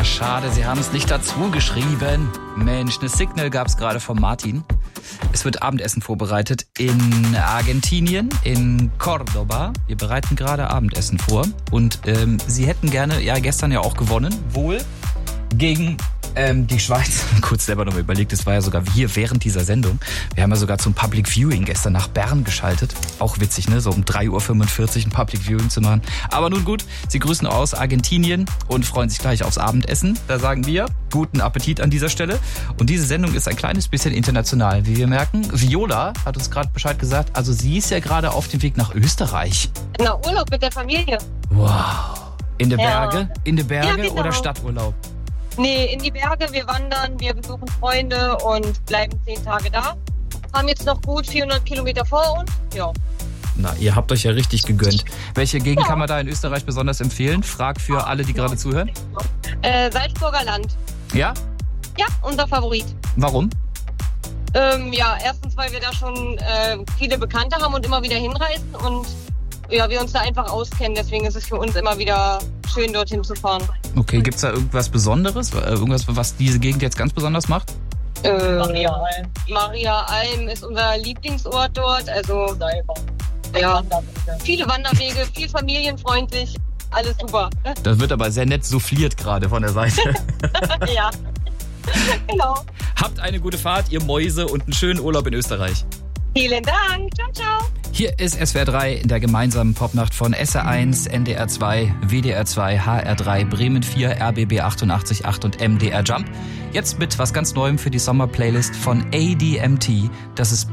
schade, Sie haben es nicht dazu geschrieben. Mensch, eine Signal gab es gerade von Martin. Es wird Abendessen vorbereitet in Argentinien, in Cordoba. Wir bereiten gerade Abendessen vor. Und Sie hätten gerne, ja gestern ja auch gewonnen, wohl gegen die Schweiz. Kurz selber noch mal überlegt, es war ja sogar hier während dieser Sendung. Wir haben ja sogar zum Public Viewing gestern nach Bern geschaltet. Auch witzig, ne? So um 3:45 Uhr ein Public Viewing zu machen. Aber nun gut, Sie grüßen aus Argentinien und freuen sich gleich aufs Abendessen. Da sagen wir, guten Appetit an dieser Stelle. Und diese Sendung ist ein kleines bisschen international, wie wir merken. Viola hat uns gerade Bescheid gesagt, also sie ist ja gerade auf dem Weg nach Österreich. Na, Urlaub mit der Familie. Wow. In der Ja. Berge? In der Berge Ja, genau. oder Stadturlaub? Nee, in die Berge, wir wandern, wir besuchen Freunde und bleiben 10 Tage da. Haben jetzt noch gut 400 Kilometer vor uns. Ja. Na, ihr habt euch ja richtig gegönnt. Welche Gegend kann man da in Österreich besonders empfehlen? Frag für alle, die gerade zuhören. Salzburger Land. Ja? Ja, unser Favorit. Warum? Ja, erstens, weil wir da schon viele Bekannte haben und immer wieder hinreisen und ja, wir uns da einfach auskennen. Deswegen ist es für uns immer wieder schön, dorthin zu fahren. Okay, gibt's da irgendwas Besonderes? Irgendwas, was diese Gegend jetzt ganz besonders macht? Maria Alm. Maria Alm ist unser Lieblingsort dort. Also, ja, viele Wanderwege, viel familienfreundlich. Alles super. Das wird aber sehr nett souffliert gerade von der Seite. Ja, genau. Habt eine gute Fahrt, ihr Mäuse, und einen schönen Urlaub in Österreich. Vielen Dank. Ciao, ciao. Hier ist SWR 3 in der gemeinsamen Popnacht von SR1, NDR 2, WDR 2, HR 3, Bremen 4, RBB 88.8 und MDR Jump. Jetzt mit was ganz Neuem für die Sommer-Playlist von ADMT. Das ist